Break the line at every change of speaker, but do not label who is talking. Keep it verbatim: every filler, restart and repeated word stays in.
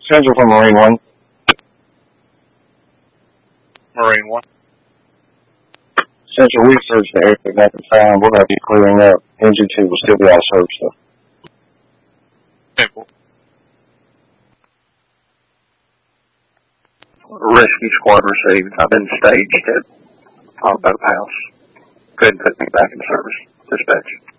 Central for Marine One.
Marine One.
Central, we've searched the area, nothing found. We're going to be clearing up. Engine two will still be out of search, though.
Simple.
Rescue squad received. I've been staged at Auto Boat House. Go ahead and put me back in service. Dispatch.